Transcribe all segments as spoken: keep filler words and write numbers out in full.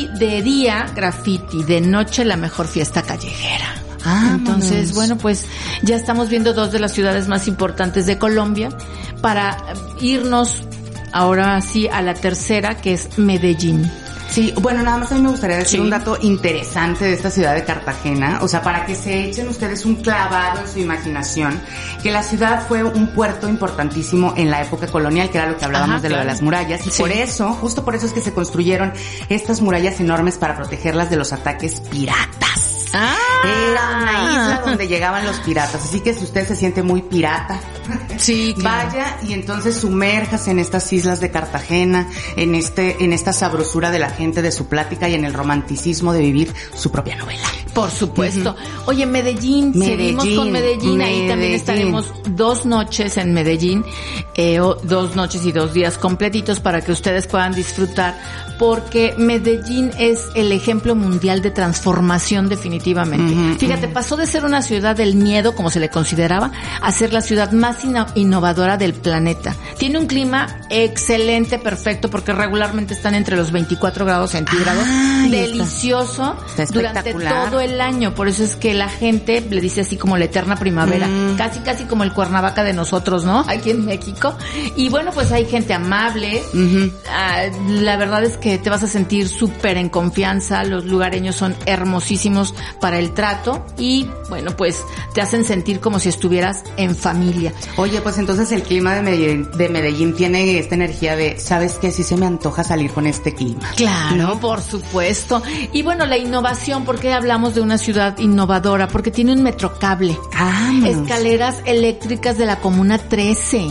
y de día graffiti, de noche la mejor fiesta callejera. Ah, entonces, manos. Bueno, pues ya estamos viendo dos de las ciudades más importantes de Colombia para irnos ahora sí a la tercera, que es Medellín. Sí, bueno, nada más a mí me gustaría decir sí. un dato interesante de esta ciudad de Cartagena, o sea, para que se echen ustedes un clavado en su imaginación, que la ciudad fue un puerto importantísimo en la época colonial, que era lo que hablábamos Ajá, de claro. lo de las murallas, y sí. por eso, justo por eso es que se construyeron estas murallas enormes para protegerlas de los ataques piratas. Ah. Era una isla donde llegaban los piratas, así que si usted se siente muy pirata, sí, claro. vaya y entonces sumérjase en estas islas de Cartagena, en este, en esta sabrosura de la gente, de su plática y en el romanticismo de vivir su propia novela. Por supuesto. Uh-huh. Oye, Medellín, Medellín, seguimos con Medellín. Medellín, ahí también estaremos dos noches en Medellín, eh, o dos noches y dos días completitos para que ustedes puedan disfrutar, porque Medellín es el ejemplo mundial de transformación definitivamente. Uh-huh, Fíjate, uh-huh. pasó de ser una ciudad del miedo, como se le consideraba, a ser la ciudad más ino- innovadora del planeta. Tiene un clima excelente, perfecto, porque regularmente están entre los veinticuatro grados centígrados. Ah, delicioso está. Está durante todo el año, por eso es que la gente le dice así como la eterna primavera, mm. casi casi como el Cuernavaca de nosotros, ¿no? Aquí en México. Y bueno, pues hay gente amable, uh-huh. uh, la verdad es que te vas a sentir súper en confianza, los lugareños son hermosísimos para el trato y bueno, pues te hacen sentir como si estuvieras en familia. Oye, pues entonces el clima de Medellín, de Medellín tiene esta energía de, ¿sabes qué? Sí se me antoja salir con este clima. Claro, ¿no? Por supuesto. Y bueno, la innovación, ¿por qué hablamos de una ciudad innovadora? Porque tiene un metrocable, ah, escaleras eléctricas de la Comuna trece,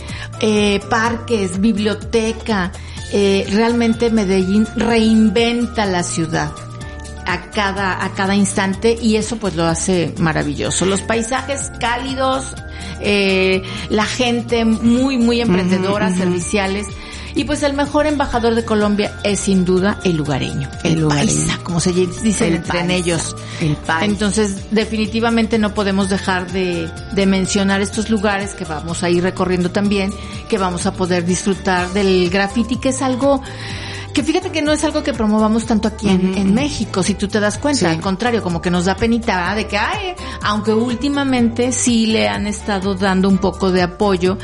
eh, parques, biblioteca. Eh, realmente Medellín reinventa la ciudad a cada a cada instante y eso pues lo hace maravilloso. Los paisajes cálidos, eh, la gente muy muy emprendedora, uh-huh, serviciales. Y pues el mejor embajador de Colombia es sin duda el lugareño, el, el lugareño. Paisa, como se dice el entre paisa, ellos. El paisa. Entonces, definitivamente no podemos dejar de, de mencionar estos lugares que vamos a ir recorriendo también, que vamos a poder disfrutar del graffiti, que es algo que fíjate que no es algo que promovamos tanto aquí en, uh-huh. en México, si tú te das cuenta, sí. al contrario, como que nos da penita, ¿verdad? De que, ay, aunque últimamente sí le han estado dando un poco de apoyo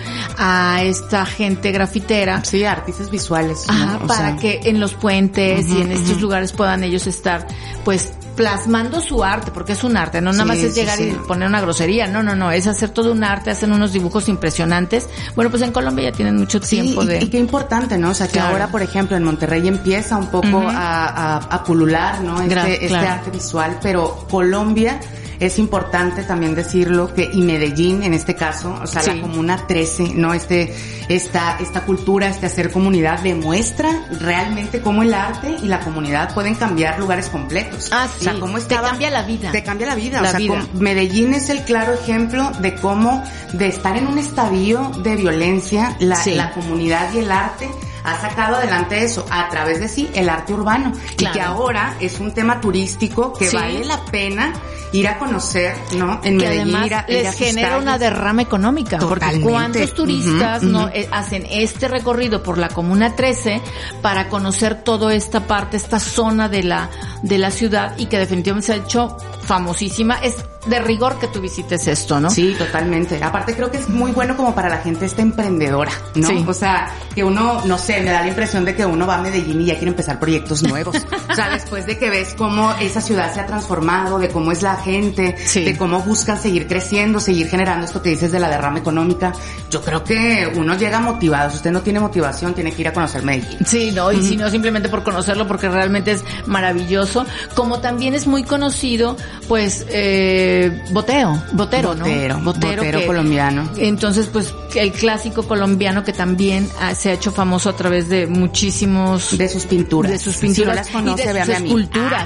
a esta gente grafitera. Sí, artistas visuales. Ajá, ¿no? para sea, que en los puentes uh-huh, y en estos uh-huh. lugares puedan ellos estar, pues, plasmando su arte, porque es un arte, no nada más sí, es llegar sí, sí. y poner una grosería, no, no, no, es hacer todo un arte, hacen unos dibujos impresionantes. Bueno, pues en Colombia ya tienen mucho tiempo sí, de... y, y qué importante, ¿no? O sea, que claro. ahora, por ejemplo, en Monterrey empieza un poco uh-huh. a, a, a pulular, ¿no? Este, Gra- este claro. arte visual, pero Colombia... Es importante también decirlo que, y Medellín en este caso, o sea, sí. la Comuna trece, ¿no? Este, esta, esta cultura, este hacer comunidad demuestra realmente cómo el arte y la comunidad pueden cambiar lugares completos. Ah, sí. O sea, cómo estaba, te cambia la vida. Te cambia la vida. La o sea, vida. Medellín es el claro ejemplo de cómo, de estar en un estadio de violencia, la, sí. la comunidad y el arte ha sacado adelante eso a través de sí, el arte urbano. Claro. Y que ahora es un tema turístico que sí. vale la pena ir a conocer, ¿no? En que Medellín, además ir a, les genera una derrama económica. Totalmente. Porque cuántos turistas uh-huh, no uh-huh. eh, hacen este recorrido por la Comuna trece para conocer toda esta parte, esta zona de la de la ciudad y que definitivamente se ha hecho famosísima. Es de rigor que tú visites esto, ¿no? Sí, totalmente. Aparte creo que es muy bueno como para la gente esta emprendedora, ¿no? Sí. O sea, que uno, no sé, me da la impresión de que uno va a Medellín y ya quiere empezar proyectos nuevos. O sea, después de que ves cómo esa ciudad se ha transformado, de cómo es la gente, sí. de cómo buscan seguir creciendo, seguir generando esto que dices de la derrama económica, yo creo que uno llega motivado. Si usted no tiene motivación, tiene que ir a conocer Medellín. Sí, no, y uh-huh. si no, simplemente por conocerlo, porque realmente es maravilloso. Como también es muy conocido, pues, eh, Boteo, Botero, ¿no? Botero, Botero, Botero que, colombiano. Entonces, pues, el clásico colombiano que también ah, se ha hecho famoso a través de muchísimos... De sus pinturas. De sus pinturas. Si no las conoce, y de sus esculturas.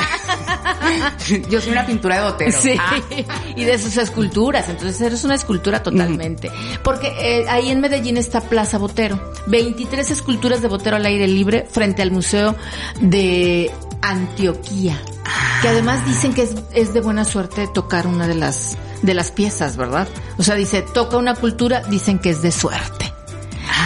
Ah. Yo soy una pintura de Botero. Sí, ah. y de sus esculturas. Entonces, eres una escultura totalmente. Mm. Porque eh, ahí en Medellín está Plaza Botero. veintitrés esculturas de Botero al aire libre frente al Museo de Antioquía. Que además dicen que es, es de buena suerte tocar una de las de las piezas, ¿verdad? O sea, dice, toca una cultura, dicen que es de suerte.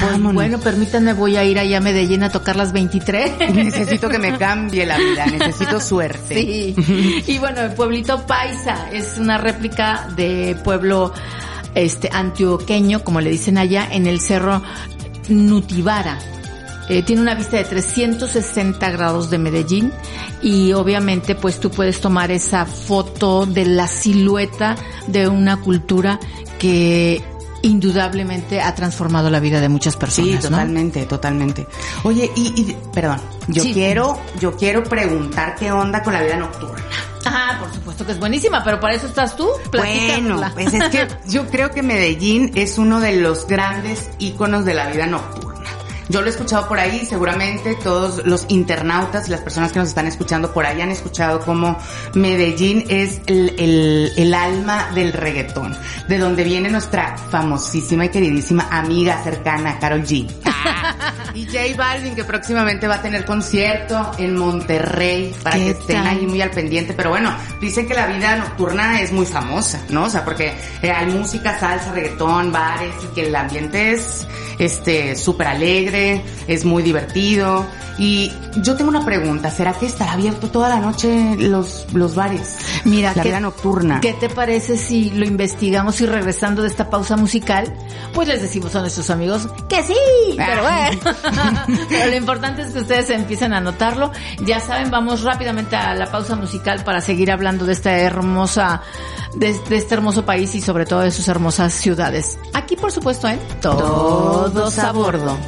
Pues bueno, permítanme, voy a ir allá a Medellín a tocar las veintitrés. Necesito que me cambie la vida, necesito suerte. Sí. Y bueno, el pueblito Paisa es una réplica de pueblo este antioqueño, como le dicen allá, en el cerro Nutibara. Eh, tiene una vista de trescientos sesenta grados de Medellín y obviamente pues tú puedes tomar esa foto de la silueta de una cultura que indudablemente ha transformado la vida de muchas personas. Sí, totalmente, ¿no? Totalmente. Oye, y, y perdón, yo sí. quiero, yo quiero preguntar qué onda con la vida nocturna. Ah, por supuesto que es buenísima, pero para eso estás tú. Bueno, pues es que yo creo que Medellín es uno de los grandes íconos de la vida nocturna. Yo lo he escuchado por ahí, seguramente todos los internautas y las personas que nos están escuchando por ahí han escuchado como Medellín es el, el, el alma del reggaetón, de donde viene nuestra famosísima y queridísima amiga cercana, Karol G. Y J Balvin, que próximamente va a tener concierto en Monterrey, para que estén tal? ahí muy al pendiente. Pero bueno, dicen que la vida nocturna es muy famosa, ¿no? O sea, porque eh, hay música, salsa, reggaetón, bares, y que el ambiente es este súper alegre, es muy divertido. Y yo tengo una pregunta, ¿será que estará abierto toda la noche los los bares? Mira, la ¿qué, vida nocturna. ¿Qué te parece si lo investigamos y regresando de esta pausa musical, pues les decimos a nuestros amigos que sí, pero bueno. Pero lo importante es que ustedes empiecen a notarlo. Ya saben, vamos rápidamente a la pausa musical para seguir hablando de esta hermosa, de, de este hermoso país y sobre todo de sus hermosas ciudades. Aquí, por supuesto, ¿eh? Todos a bordo.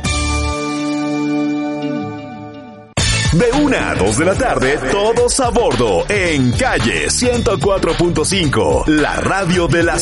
De una a dos de la tarde, todos a bordo en Calle ciento cuatro punto cinco, la radio de la